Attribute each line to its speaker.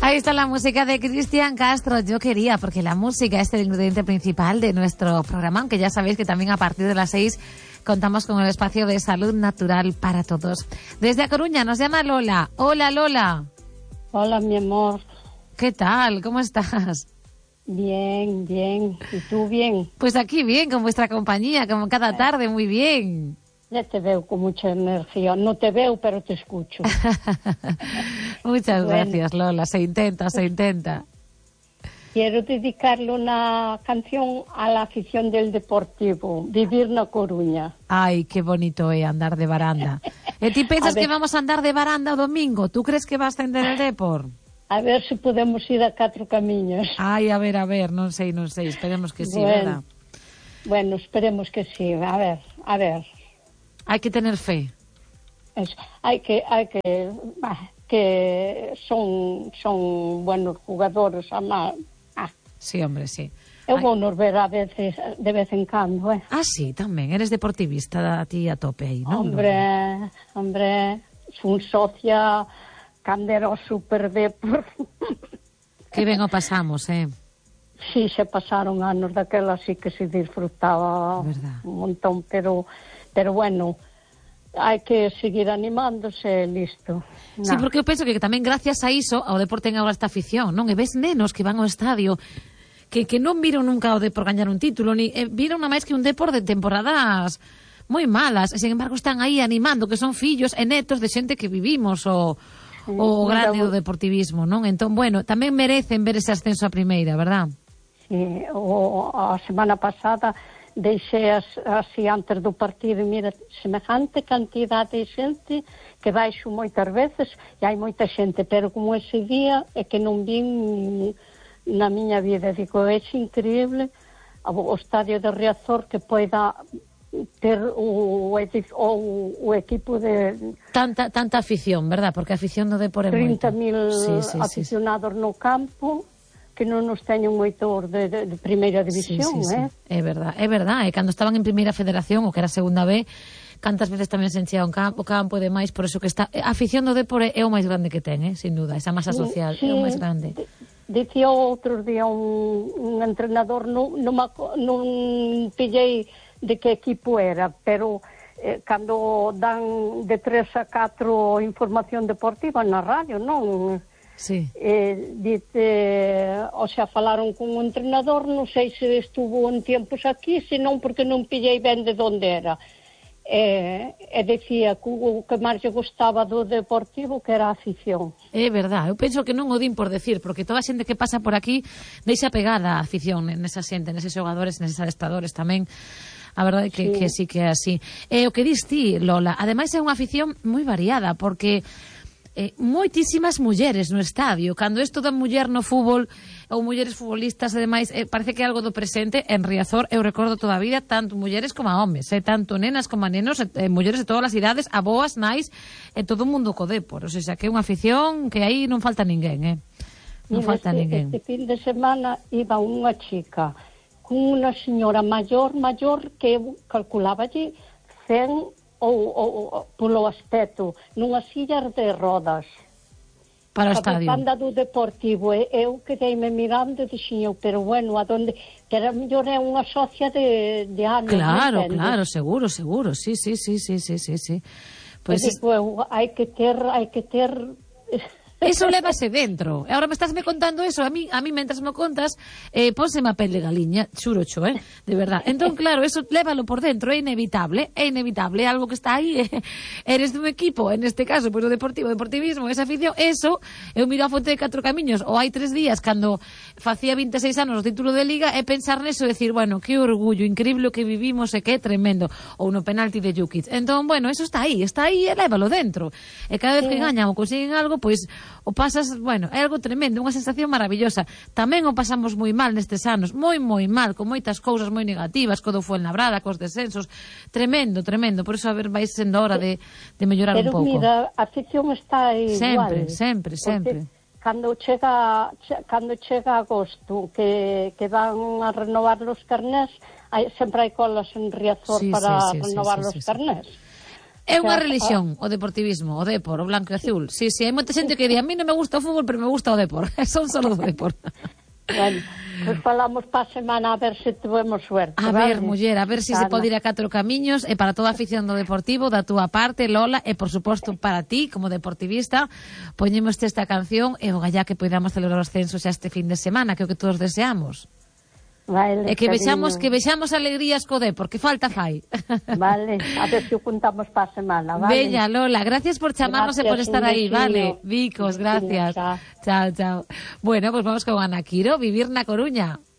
Speaker 1: Ahí está la música de Cristian Castro. Yo quería, porque la música es el ingrediente principal de nuestro programa, aunque ya sabéis que también a partir de las 6 contamos con el espacio de salud natural para todos. Desde A Coruña nos llama Lola. Hola, Lola.
Speaker 2: Hola, mi amor.
Speaker 1: ¿Qué tal? ¿Cómo estás?
Speaker 2: Bien, bien. ¿Y tú bien?
Speaker 1: Pues aquí bien, con vuestra compañía, como cada tarde, muy bien.
Speaker 2: Ya te veo con mucha energía. No te veo, pero te escucho.
Speaker 1: Muchas gracias, Lola. Se intenta.
Speaker 2: Quiero dedicarle una canción a la afición del Deportivo, vivir na Coruña.
Speaker 1: Ay, qué bonito andar de baranda. ¿Ti pensas que vamos a andar de baranda o domingo? ¿Tú crees que va a ascender el Depor?
Speaker 2: A ver se podemos ir a 4 camiños.
Speaker 1: Ai, a ver, non sei, esperemos que sí,
Speaker 2: bueno,
Speaker 1: verdad?
Speaker 2: Bueno, esperemos que sí, a ver.
Speaker 1: Hai que tener fe.
Speaker 2: Eso. Hai que son buenos jugadores,
Speaker 1: Sí, hombre, sí.
Speaker 2: Eu vou nos ver a veces, de vez en cando,
Speaker 1: Ah, sí, tamén, eres deportivista a ti a tope aí, non?
Speaker 2: Hombre, fun socia cando era o Super Depor.
Speaker 1: Que ben o pasamos,
Speaker 2: Sí, se pasaron anos daquela, sí que se disfrutaba un montón, pero bueno, hai que seguir animándose, listo.
Speaker 1: Sí, porque eu penso que tamén gracias a iso ao deporte ten agora esta afición, non? E ves nenos que van ao estadio que non viron nunca o Depor gañar un título, ni viron nada máis que un Depor de temporadas moi malas, e sen embargo están aí animando, que son fillos e netos de xente que vivimos o grande do deportivismo, non? Entón, bueno, tamén merecen ver ese ascenso a primeira, verdad?
Speaker 2: Sí, a semana pasada deixei así antes do partido, mira, semejante cantidad de xente que baixo moitas veces e hai moita xente, pero como ese día é que non vin na miña vida, digo, é increíble o estadio de Riazor que poida ter o equipo de
Speaker 1: tanta afición, verdad? Porque a afición do Depor é moita.
Speaker 2: 30.000 aficionados no campo que non nos teñen moitos de primeira división,
Speaker 1: sí. É verdad. E cando estaban en primeira federación, o que era segunda B, cantas veces tamén se enchía o campo e demais, por eso que está a afición do Depor é o máis grande que ten, sin duda, esa masa social é o máis grande.
Speaker 2: Dicía outro día un entrenador, non pillei de que equipo era, pero cando dan de 3 a 4 información deportiva na radio, non?
Speaker 1: Sí.
Speaker 2: Dice, o sea, falaron con un entrenador, non sei se estuvo en tiempos aquí, senón porque non pillei ben de onde era. E decía que o que máis lle gustaba do Deportivo que era a afición.
Speaker 1: É verdad, eu penso que non o din por decir, porque toda a xente que pasa por aquí deixa pegada a afición nesa xente, neses xogadores, neses adestradores tamén. A verdade é que sí que é así. O que dis ti, Lola, ademais é unha afición moi variada, porque moitísimas mulleres no estadio. Cando isto da muller no fútbol ou mulleres futbolistas e demais, parece que é algo do presente. En Riazor eu recordo toda a vida tanto mulleres como homes, tanto nenas como nenos, mulleres de todas as idades, aboas, nais, e todo o mundo co Depor. O sea, que é unha afición que aí non falta ninguén, non falta ninguén.
Speaker 2: Este fin de semana iba unha chica con unha señora maior que eu calculáballe 100 ou polo aspecto, nunhas sillas de rodas.
Speaker 1: Para o estadio.
Speaker 2: A banda do Deportivo, eu quedeime mirando e dixen, pero bueno, adonde, que era mellor é unha socia de anos.
Speaker 1: Claro, seguro, sí.
Speaker 2: Pues digo, hai que ter
Speaker 1: Eso lévase dentro. Ahora me estás contando eso, a mí mentras me contas, pónseme a pel de galiña, xurocho, de verdad. Entón, claro, eso lévalo por dentro, é inevitable, algo que está aí, eres dun equipo, en este caso, pois o deportivismo, esa afición, eso, eu miro a fonte de 4 camiños, ou hai 3 días, cando facía 26 anos o título de Liga, e pensar neso e decir, bueno, que orgullo, increíble o que vivimos, e que tremendo, ou no penalti de Jukic. Entón, bueno, eso está aí, e lévalo dentro. E cada vez que gañan ou consiguen algo, pois, o pasas, bueno, é algo tremendo, unha sensación maravillosa. Tamén o pasamos moi mal nestes anos, moi mal, con moitas cousas moi negativas, co do Fuenlabrada, cos descensos, tremendo, por eso a ver, vai sendo hora de mellorar un pouco.
Speaker 2: Pero mira, a afición está igual.
Speaker 1: Sempre.
Speaker 2: Cando chega agosto, que van a renovar os carnés, sempre hai colas en Riazor para renovar os carnés.
Speaker 1: É unha religión, o deportivismo, o depor, o blanco e azul. Sí, hai moita xente que di, a mí non me gusta o fútbol, pero me gusta o depor. Son solo do depor.
Speaker 2: Bueno, pues falamos para a semana a ver se tuvemos suerte.
Speaker 1: A ver, muller, a ver se se pode ir a 4 camiños, e para toda a afición do Deportivo, da túa parte, Lola, e por suposto para ti, como deportivista, poñemos esta canción e o gallá que poidamos celebrar os censos xa este fin de semana, que é o que todos deseamos.
Speaker 2: Vale,
Speaker 1: E que vexamos alegrías co depor, que falta fai.
Speaker 2: Vale, a ver se o contamos para a semana, vale?
Speaker 1: Bella, Lola, gracias por chamarnos e por estar aí, vale? Vicos, gracias. Chao, chao. Bueno, pues vamos con Ana Quiro, Vivir na Coruña.